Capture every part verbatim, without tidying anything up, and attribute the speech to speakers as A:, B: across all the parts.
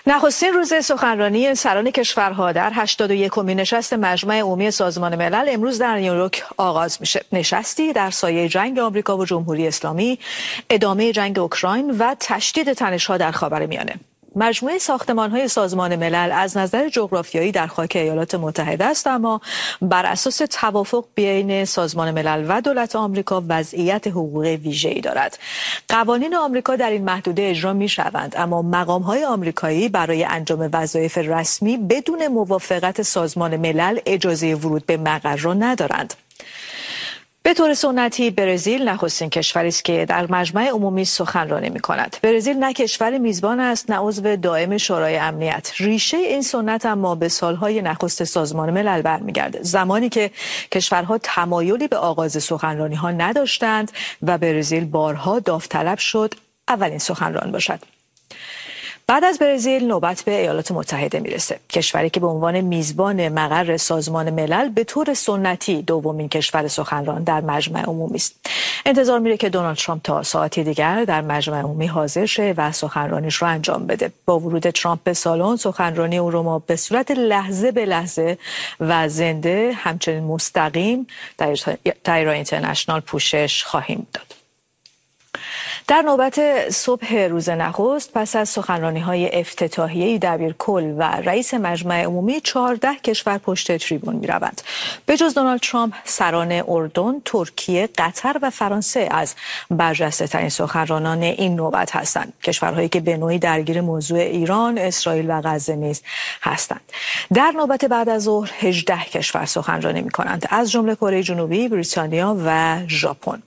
A: نخستین روز سخنرانی سران کشورها در هشتاد و یکمین نشست مجمع عمومی سازمان ملل امروز در نیویورک آغاز میشه. نشستی در سایه جنگ آمریکا و جمهوری اسلامی، ادامه جنگ اوکراین و تشدید تنش‌ها در خاورمیانه. مجموعه ساختمان‌های سازمان ملل از نظر جغرافیایی در خاک ایالات متحده است، اما بر اساس توافق بین سازمان ملل و دولت آمریکا وضعیت حقوقی ویژه‌ای دارد. قوانین آمریکا در این محدوده اجرا می‌شوند، اما مقام‌های آمریکایی برای انجام وظایف رسمی بدون موافقت سازمان ملل اجازه ورود به مقر را ندارند. به طور سنتی برزیل نخستین کشوری است که در مجمع عمومی سخنرانی می‌کند. برزیل نه کشور میزبان است نه عضو دائم شورای امنیت. ریشه این سنت اما به سالهای نخست سازمان ملل برمیگرده، زمانی که کشورها تمایلی به آغاز سخنرانی‌ها نداشتند و برزیل بارها داوطلب شد اولین سخنران باشد. بعد از برزیل نوبت به ایالات متحده میرسه، کشوری که به عنوان میزبان مقر سازمان ملل به طور سنتی دومین کشور سخنران در مجمع عمومی است. انتظار میره که دونالد ترامپ تا ساعتی دیگر در مجمع عمومی حاضر شه و سخنرانیش رو انجام بده. با ورود ترامپ به سالن، سخنرانی او رو ما به صورت لحظه به لحظه و زنده همچنین مستقیم در ایران اینترنشنال پوشش خواهیم داد. در نوبت صبح روز نخست پس از سخنرانی‌های افتتاحیه دبیرکل و رئیس مجمع عمومی، چهارده کشور پشت تریبون می‌روند. به جز دونالد ترامپ، سران اردن، ترکیه، قطر و فرانسه از برجسته‌ترین سخنرانان این نوبت هستند. کشورهایی که به نوعی درگیر موضوع ایران، اسرائیل و غزه نیز هستند. در نوبت بعد از ظهر هجده کشور سخنرانی می‌کنند، از جمله کره جنوبی، بریتانیا و ژاپن.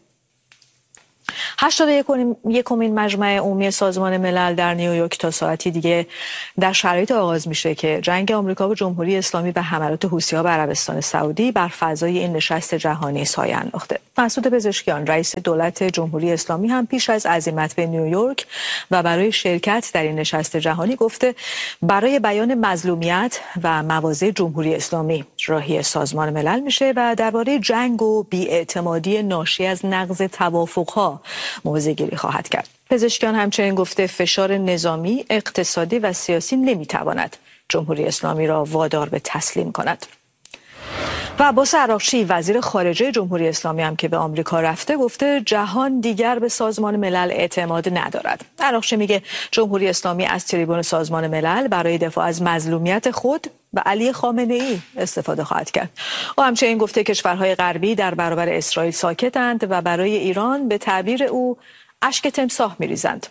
A: هشتاد و یکمین مجمع عمومی سازمان ملل در نیویورک تا ساعتی دیگه در شرایط آغاز میشه که جنگ آمریکا و جمهوری اسلامی و حملات حوثی‌ها به عربستان سعودی بر فضای این نشست جهانی سایه انداخته. مسعود پزشکیان، رئیس دولت جمهوری اسلامی، هم پیش از عزیمت به نیویورک و برای شرکت در این نشست جهانی گفته برای بیان مظلومیت و مواضع جمهوری اسلامی راهی سازمان ملل میشه و درباره جنگ و بی‌اعتمادی ناشی از نقض توافق‌ها موضع‌گیری خواهد کرد. پزشکیان همچنین گفته فشار نظامی، اقتصادی و سیاسی نمیتواند جمهوری اسلامی را وادار به تسلیم کند. و عباس عراقچی، وزیر خارجه جمهوری اسلامی، هم که به آمریکا رفته گفته جهان دیگر به سازمان ملل اعتماد ندارد. عراقچی میگه جمهوری اسلامی از تریبون سازمان ملل برای دفاع از مظلومیت خود و علی خامنه ای استفاده خواهد کرد. او همچنین گفته کشورهای غربی در برابر اسرائیل ساکتند و برای ایران به تعبیر او اشک تمساح میریزند.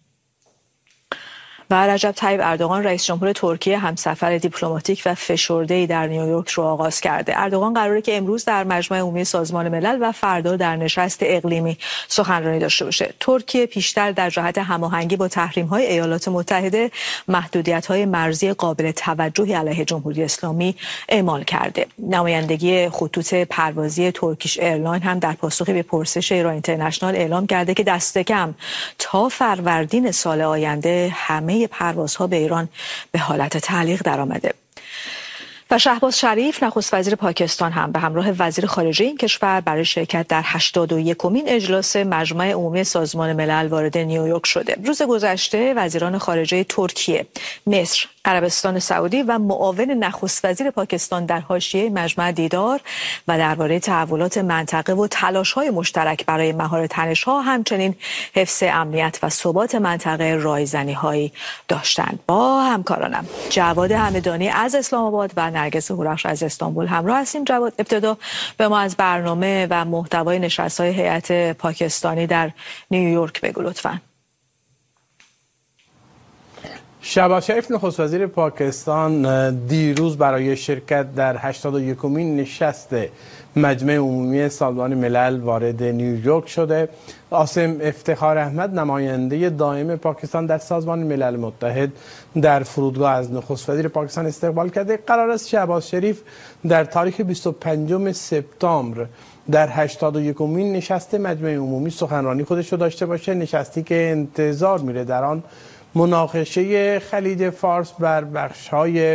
A: و رجب طیب اردوغان، رئیس جمهور ترکیه، هم سفر دیپلماتیک و فشرده‌ای در نیویورک رو آغاز کرده. اردوغان قراره که امروز در مجمع عمومی سازمان ملل و فردا در نشست اقلیمی سخنرانی داشته باشه. ترکیه پیشتر در جهت هماهنگی با تحریم‌های ایالات متحده محدودیت‌های مرزی قابل توجهی علیه جمهوری اسلامی اعمال کرده. نمایندگی خطوط پروازی ترکیش ایرلاین هم در پاسخی به پرسش ایران اینترنشنال اعلام کرده که دست کم تا فروردین سال آینده همه پروازها به ایران به حالت تعلیق درآمده. و شهباز شریف، نخست وزیر پاکستان، هم به همراه وزیر خارجه این کشور برای شرکت در هشتاد و یکمین اجلاس مجمع عمومی سازمان ملل وارد نیویورک شده. روز گذشته وزیران خارجه ترکیه، مصر، عربستان سعودی و معاون نخست وزیر پاکستان در حاشیه مجمع دیدار و درباره تحولات منطقه و تلاش‌های مشترک برای مهار تنش‌ها، همچنین حفظ امنیت و ثبات منطقه رایزنی‌هایی داشتند. با همکارانم جواد همدانی از اسلام آباد و نرگس هورخش از استانبول همراه هستیم. جواد، ابتدا به ما از برنامه و محتوای نشست‌های هیئت پاکستانی در نیویورک بگو لطفاً.
B: شهباز شریف، نخست وزیر پاکستان، دیروز برای شرکت در هشتاد و یکمین نشست مجمع عمومی سازمان ملل وارد نیویورک شده. عاصم افتخار احمد، نماینده دائم پاکستان در سازمان ملل متحد، در فرودگاه از نخست وزیر پاکستان استقبال کرده. قرار است شهباز شریف در تاریخ بیست و پنجم سپتامبر در هشتاد و یکمین نشست مجمع عمومی سخنرانی خودش رو داشته باشه، نشستی که انتظار میره در آن مناقشه خلیج فارس بر بخش‌های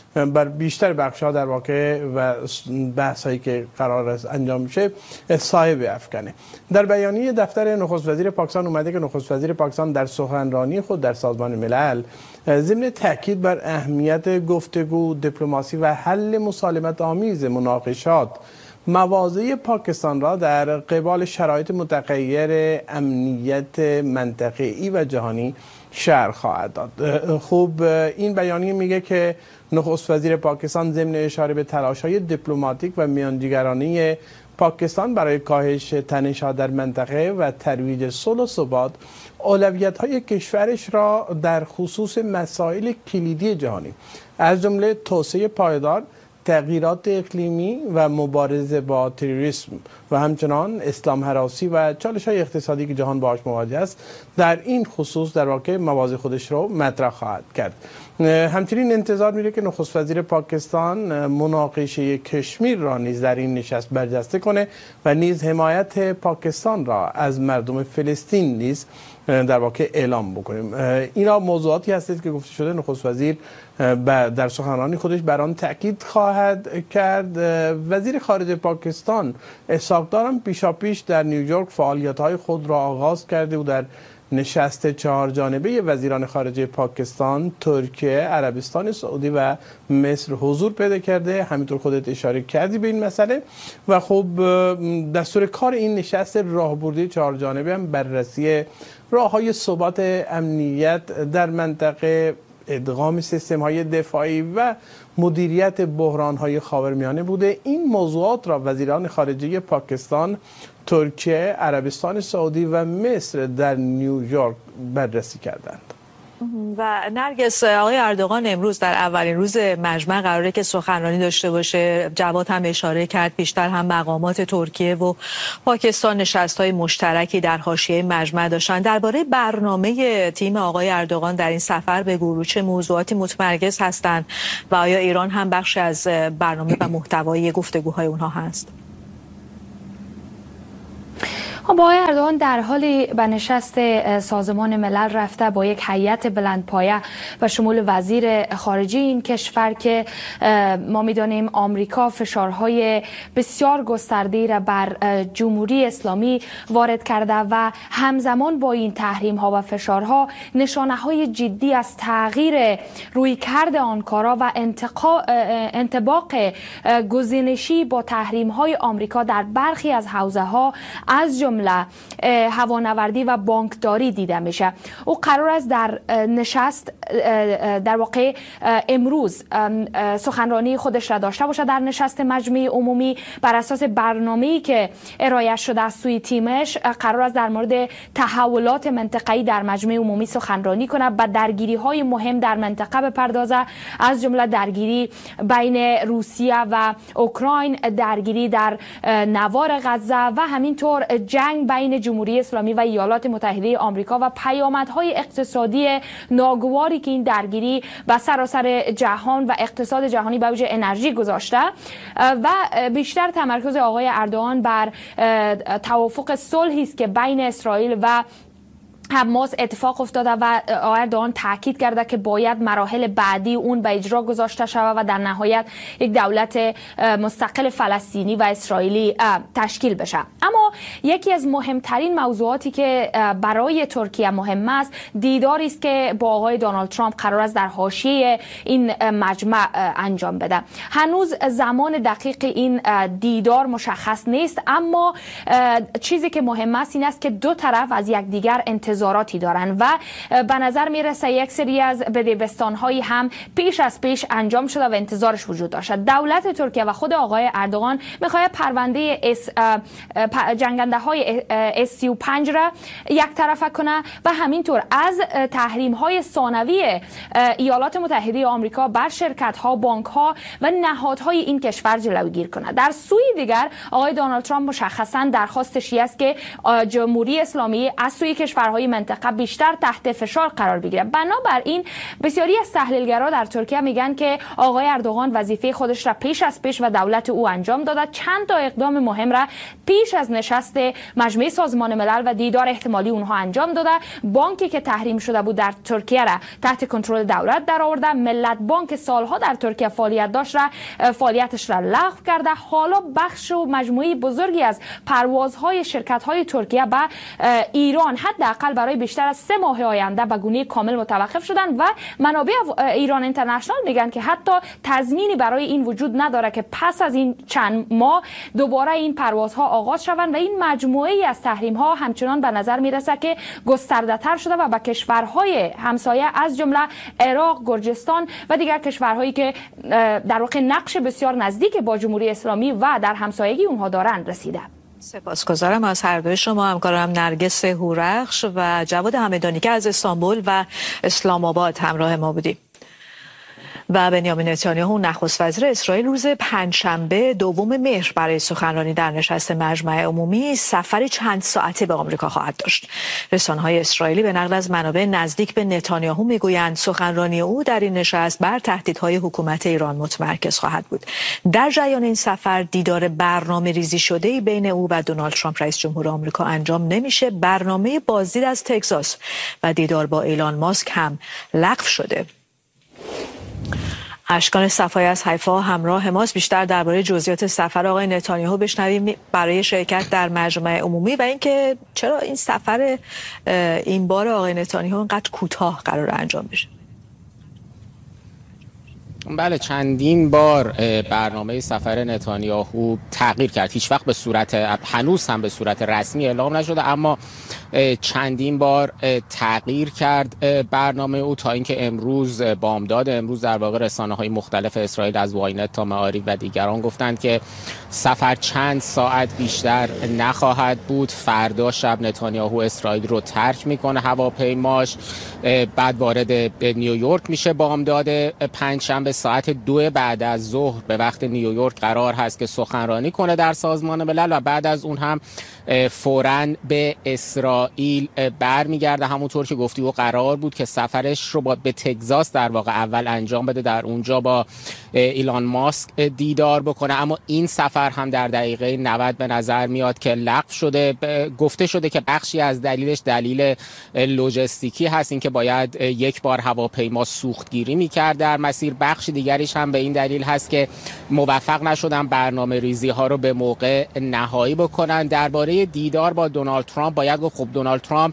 B: بر بیشتر بخش‌ها در واقع و بحث‌هایی که قرار است انجام میشه سایه بیفکنه. در بیانیه دفتر نخست وزیر پاکستان اومده که نخست وزیر پاکستان در سخنرانی خود در سازمان ملل ضمن تاکید بر اهمیت گفتگو، دیپلماسی و حل مسالمت آمیز مناقشات مواضع پاکستان را در قبال شرایط متغیر امنیت منطقه‌ای و جهانی شرح خواهد داد. خوب این بیانیه میگه که نخست وزیر پاکستان ضمن اشاره به تلاش‌های دیپلماتیک و میانجیگرانه پاکستان برای کاهش تنش‌ها در منطقه و ترویج صلح و ثبات اولویت‌های کشورش را در خصوص مسائل کلیدی جهانی از جمله توسعه پایدار، تغییرات اقلیمی و مبارزه با تروریسم و همچنان اسلام هراسی و چالش‌های اقتصادی که جهان باهاش مواجه است در این خصوص در واقع مواضع خودش رو مطرح خواهد کرد. همچنین انتظار میره که نخست وزیر پاکستان مناقشه کشمیر را نیز در این نشست برجسته کنه و نیز حمایت پاکستان را از مردم فلسطین نیز در واقع اعلام بکنیم. اینا موضوعاتی هستید که گفته شده نخست وزیر در سخنرانی خودش بر آن تاکید خواهد کرد. وزیر خارجه پاکستان اسحاق دار هم پیشاپیش در نیویورک فعالیت‌های خود را آغاز کرده و در نشست چهار جانبه وزیران خارجه پاکستان، ترکیه، عربستان سعودی و مصر حضور پیدا کرده. همینطور خودت اشاره کردی به این مسئله و خب دستور کار این نشست راهبردی چهار جانبه هم بررسی راه‌های ثبات امنیت در منطقه، ادغام سیستم‌های دفاعی و مدیریت بحران‌های خاورمیانه بوده. این موضوعات را وزیران خارجه پاکستان، ترکیه، عربستان سعودی و مصر در نیویورک بررسی کردند.
A: و نرگس، آقای اردوغان امروز در اولین روز مجمع قراره که سخنرانی داشته باشه. جواد هم اشاره کرد بیشتر هم مقامات ترکیه و پاکستان نشست‌های مشترکی در حاشیه مجمع داشتن. درباره برنامه تیم آقای اردوغان در این سفر بگو، چه موضوعاتی متمرکز هستند و آیا ایران هم بخشی از برنامه و محتوای گفتگوهای اونها هست؟
C: با آقای اردوغان در حالی به نشست سازمان ملل رفته با یک هیئت بلندپایه و شمول وزیر خارجه این کشور که ما می‌دانیم آمریکا فشارهای بسیار گسترده را بر جمهوری اسلامی وارد کرده و همزمان با این تحریم‌ها و فشارها نشانه‌های جدی از تغییر رویکرد آنکارا و انطباق گزینشی با تحریم‌های آمریکا در برخی از حوزه‌ها از جمله هوانوردی و بانکداری دیده میشه. او قرار است در نشست در واقع امروز سخنرانی خودش را داشته باشه در نشست مجمع عمومی. بر اساس برنامه‌ای که ارائه شده از سوی تیمش قرار است در مورد تحولات منطقه‌ای در مجمع عمومی سخنرانی کنه و درگیری‌های مهم در منطقه بپردازه، از جمله درگیری بین روسیه و اوکراین، درگیری در نوار غزه و همینطور جنگ بین جمهوری اسلامی و ایالات متحده آمریکا و پیامدهای اقتصادی ناگواری که این درگیری به سراسر جهان و اقتصاد جهانی به وجه انرژی گذاشته و بیشتر تمرکز آقای اردوغان بر توافق صلحی است که بین اسرائیل و حماس اتفاق افتاده و آقای اردوغان تاکید کرده که باید مراحل بعدی اون به اجرا گذاشته شود و در نهایت یک دولت مستقل فلسطینی و اسرائیلی تشکیل بشه. اما یکی از مهمترین موضوعاتی که برای ترکیه مهم است دیداری است که با آقای دونالد ترامپ قرار است در حاشیه این مجمع انجام بده. هنوز زمان دقیق این دیدار مشخص نیست، اما چیزی که مهم است این است که دو طرف از یکدیگر انتظار انتظاراتی دارن و به نظر میرسه یک سری از بدبستان‌هایی هم پیش از پیش انجام شده و انتظارش وجود داشته. دولت ترکیه و خود آقای اردوغان میخواد پرونده اس جنگنده های اس سی و پنج را یک طرفه کنه و همینطور از تحریم های ثانوی ایالات متحده آمریکا بر شرکت ها، بانک ها و نهادهای این کشور جلوگیری کنه. در سوی دیگر آقای دونالد ترامپ مشخصا درخواستش است که جمهوری اسلامی از سوی کشورهای منطقه بیشتر تحت فشار قرار بگیره. بنابراین بسیاری از تحلیلگران در ترکیه میگن که آقای اردوغان وظیفه خودش را پیش از پیش و دولت او انجام داده. چند تا اقدام مهم را پیش از نشست مجمع سازمان ملل و دیدار احتمالی اونها انجام داده. بانکی که تحریم شده بود در ترکیه را تحت کنترل دولت در آورده. ملت بانک سالها در ترکیه فعالیت داشت را فعالیتش را لغو کرده. حالا بخش و مجموعه بزرگی از پروازهای شرکت‌های ترکیه به ایران حداقل برای بیشتر از سه ماه آینده به گونه کامل متوقف شدن و منابع ایران اینترنشنال میگن که حتی تضمینی برای این وجود نداره که پس از این چند ماه دوباره این پروازها آغاز شوند و این مجموعه ای از تحریم ها همچنان به نظر میرسه که گسترده تر شده و به کشورهای همسایه از جمله عراق، گرجستان و دیگر کشورهایی که در واقع نقش بسیار نزدیک با جمهوری اسلامی و در همسایگی اونها دارند رسیده.
A: سپاسگزارم از هر دوی شما، همکارم نرگس هورخش و جواد همدانی که از استانبول و اسلام آباد همراه ما بودیم. و بنیامین نتانیاهو نخست وزیر اسرائیل روز پنجشنبه دوم مهر برای سخنرانی در نشست مجمع عمومی سفری چند ساعته به آمریکا خواهد داشت. رسانه‌های اسرائیلی به نقل از منابع نزدیک به نتانیاهو میگویند سخنرانی او در این نشست بر تهدیدهای حکومت ایران متمرکز خواهد بود. در جریان این سفر دیدار برنامه ریزی شده‌ای بین او و دونالد ترامپ رئیس جمهور آمریکا انجام نمیشه. برنامه بازدید از تگزاس و دیدار با ایلان ماسک هم لغو شده. اشکان صفایی از حیفا همراه ماست. بیشتر درباره جزئیات سفر آقای نتانیاهو بشنویم برای شرکت در مجمع عمومی و اینکه چرا این سفر این بار آقای نتانیاهو اینقدر کوتاه قرار انجام بشه.
D: بله، چندین بار برنامه سفر نتانیاهو تغییر کرد. هیچ وقت به صورت هنوز هم به صورت رسمی اعلام نشده، اما چندین بار تغییر کرد برنامه او تا اینکه امروز بامداد امروز در واقع رسانه‌های مختلف اسرائیل از واینت تا معاریف و دیگران گفتند که سفر چند ساعت بیشتر نخواهد بود. فردا شب نتانیاهو اسرائیل رو ترک میکنه هواپیماش، بعد وارد نیویورک میشه. بامداد پنجشنبه ساعت دو بعد از ظهر به وقت نیویورک قرار هست که سخنرانی کنه در سازمان ملل و بعد از اون هم فوراً به اسرائیل برمیگرده. همونطور که گفتی او قرار بود که سفرش رو با به تگزاس در واقع اول انجام بده، در اونجا با ایلان ماسک دیدار بکنه، اما این سفر هم در دقیقه نود به نظر میاد که لغو شده. گفته شده که بخشی از دلیلش دلیل لوجستیکی هست، این که باید یک بار هواپیما سوختگیری میکرد در مسیر. بخش دیگریش هم به این دلیل هست که موفق نشدن برنامه ریزی ها رو به موقع نهایی بکنن. درباره دیدار با دونالد ترامپ باید گفت خب دونالد ترامپ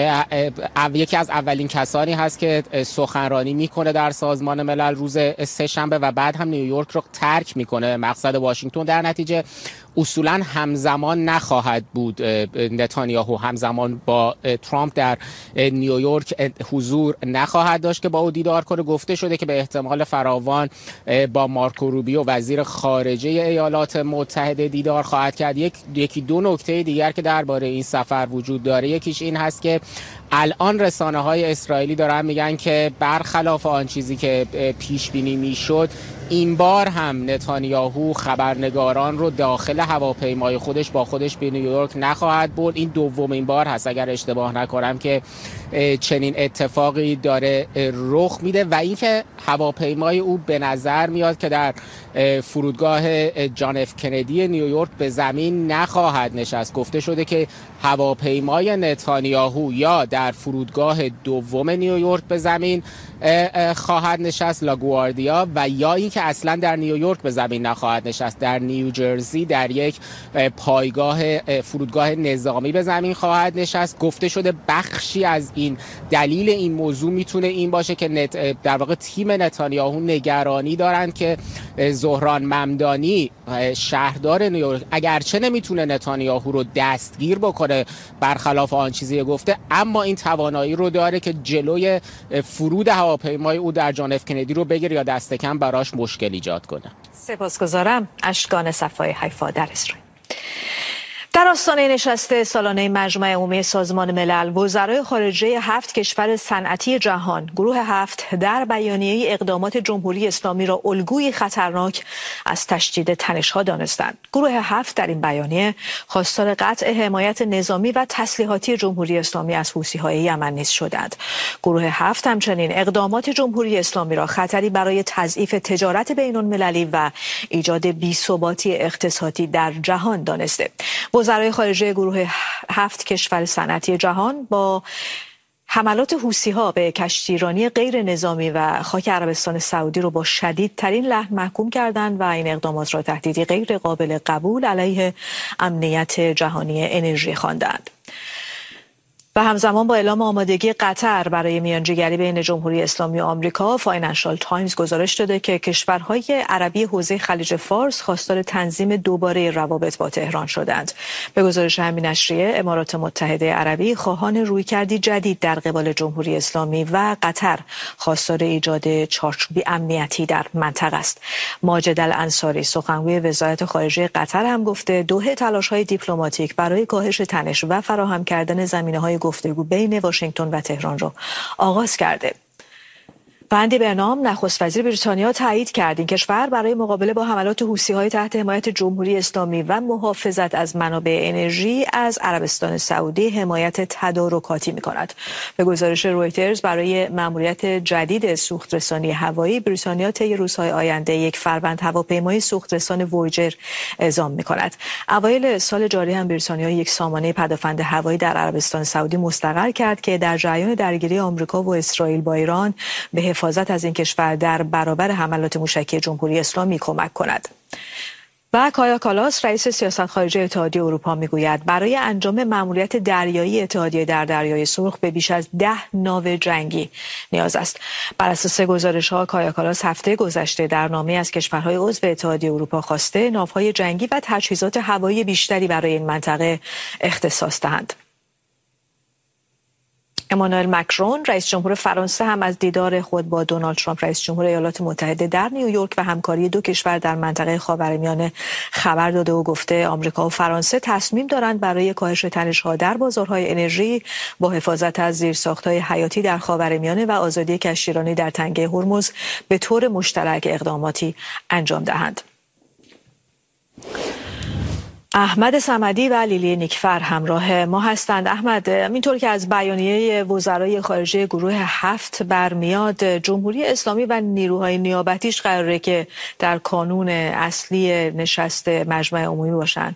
D: یکی از اولین کسانی هست که سخنرانی میکنه در سازمان ملل روز سه‌شنبه و بعد هم نیویورک رو ترک میکنه مقصد واشنگتن. در نتیجه اصولا همزمان نخواهد بود نتانیاهو همزمان با ترامپ در نیویورک حضور نخواهد داشت که با او دیدار کنه. گفته شده که به احتمال فراوان با مارکو روبیو وزیر خارجه ایالات متحده دیدار خواهد کرد. یک یکی دو نکته دیگر که درباره این سفر وجود داره، یکیش این هست که الان رسانه‌های اسرائیلی دارن میگن که برخلاف آن چیزی که پیش بینی میشد، این بار هم نتانیاهو خبرنگاران رو داخل هواپیمای خودش با خودش به نیویورک نخواهد برد. این دومین بار هست اگر اشتباه نکنم که چنین اتفاقی داره رخ میده و اینکه هواپیمای او به نظر میاد که در فرودگاه جان اف کندی نیویورک به زمین نخواهد نشست. گفته شده که هواپیمای نتانیاهو یا در فرودگاه دوم نیویورک به زمین خواهد نشست، لاگواردیا، و یا اینکه اصلا در نیویورک به زمین نخواهد نشست، در نیوجرسی در یک پایگاه فرودگاه نظامی به زمین خواهد نشست. گفته شده بخشی از این دلیل این موضوع میتونه این باشه که نت در واقع تیم نتانیاهو نگرانی دارند که زهران ممدانی شهردار نیویورک اگرچه نمیتونه نتانیاهو رو دستگیر بکنه برخلاف آن چیزی گفته، اما این توانایی رو داره که جلوی فرود هواپیمای او در جان اف کندی رو بگیره یا دست کم براش مشکل ایجاد کنه.
A: سپاسگزارم. اشکان صفای حیفا در اسرائیل. در آستانه نشست سالانه مجمع عمومی سازمان ملل، وزرای خارجه هفت کشور صنعتی جهان گروه هفت در بیانیه اقدامات جمهوری اسلامی را الگوی خطرناک از تشدید تنش‌ها دانستند. گروه هفت در این بیانیه خواستار قطع حمایت نظامی و تسلیحاتی جمهوری اسلامی از حوثی‌های یمن نیز شدند. گروه هفت همچنین اقدامات جمهوری اسلامی را خطری برای تضعیف تجارت بین‌المللی و ایجاد بی‌ثباتی اقتصادی در جهان دانسته. وزرای خارجه گروه هفت کشور صنعتی جهان با حملات حوثی‌ها به کشتیرانی غیر نظامی و خاک عربستان سعودی را با شدیدترین لحن محکوم کردند و این اقدامات را تهدیدی غیر قابل قبول علیه امنیت جهانی انرژی خواندند. و همزمان با اعلام آمادگی قطر برای میانجیگری بین جمهوری اسلامی و آمریکا، فاینانشال تایمز گزارش داده که کشورهای عربی حوزه خلیج فارس خواستار تنظیم دوباره روابط با تهران شدند. به گزارش همین نشریه، امارات متحده عربی خواهان رویکردی جدید در قبال جمهوری اسلامی و قطر خواستار ایجاد چارچوبی امنیتی در منطقه است. ماجد الانصاری، سخنگوی وزارت خارجه قطر، هم گفته دوحه تلاش‌های دیپلماتیک برای کاهش تنش و فراهم کردن زمینه‌های گفتگو بین واشنگتن و تهران را آغاز کرده. و اندی برنام، نخست وزیر بریتانیا، تایید کرد این کشور برای مقابله با حملات حوثی‌های تحت حمایت جمهوری اسلامی و محافظت از منابع انرژی از عربستان سعودی حمایت تدارکاتی می‌کند. به گزارش رویترز، برای مأموریت جدید سوخت‌رسانی هوایی بریتانیا طی روزهای آینده یک فروند هواپیمای سوخت‌رسان وویجر اعزام می‌کند. اوایل سال جاری هم بریتانیا یک سامانه پدافند هوایی در عربستان سعودی مستقر کرد که در جریان درگیری آمریکا و اسرائیل با ایران به حفاظت از این کشور در برابر حملات موشکی جمهوری اسلامی کمک کند. و کایا کالاس، رئیس سیاست خارجی اتحادیه اروپا، میگوید برای انجام مأموریت دریایی اتحادیه در دریای سرخ به بیش از ده ناو جنگی نیاز است. بر اساس گزارش‌ها، کایا کالاس هفته گذشته در نامه‌ای از کشورهای عضو اتحادیه اروپا خواسته ناوهای جنگی و تجهیزات هوایی بیشتری برای این منطقه اختصاص دهند. امانوئل مکرون، رئیس جمهور فرانسه، هم از دیدار خود با دونالد ترامپ، رئیس جمهور ایالات متحده، در نیویورک و همکاری دو کشور در منطقه خاورمیانه خبر داده و گفته آمریکا و فرانسه تصمیم دارند برای کاهش تنش‌ها در بازارهای انرژی با حفاظت از زیرساخت‌های حیاتی در خاورمیانه و آزادی کشتیرانی در تنگه هرمز به طور مشترک اقداماتی انجام دهند. احمد صمدی و لیلی نیکفر همراه ما هستند. احمد، اینطور که از بیانیه وزرای خارجه گروه هفت برمیاد، جمهوری اسلامی و نیروهای نیابتیش قراره که در کانون اصلی نشست مجمع عمومی باشن.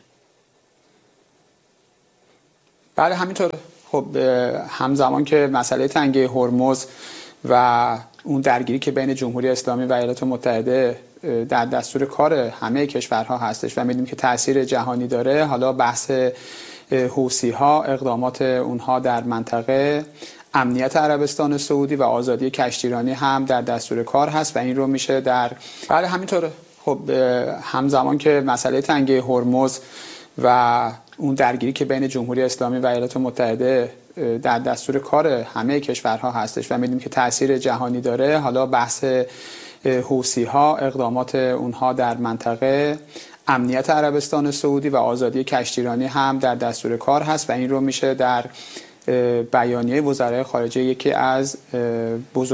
E: بله همینطور. خب همزمان که مسئله تنگه هرمز و اون درگیری که بین جمهوری اسلامی و ایالات متحده در دستور کار همه کشورها هستش و می‌بینیم که تاثیر جهانی داره، حالا بحث حوثی‌ها، اقدامات اونها در منطقه، امنیت عربستان سعودی و آزادی کشتیرانی هم در دستور کار هست و این رو میشه در بله همینطوره. خب همزمان که مسئله تنگه هرمز و اون درگیری که بین جمهوری اسلامی و ایالات متحده در دستور کار همه کشورها هستش و می‌بینیم که تاثیر جهانی داره، حالا بحث حوثی‌ها، اقدامات اونها در منطقه، امنیت عربستان سعودی و آزادی کشتیرانی هم در دستور کار هست و این رو میشه در بیانیه وزرای خارجه یکی از بزرگ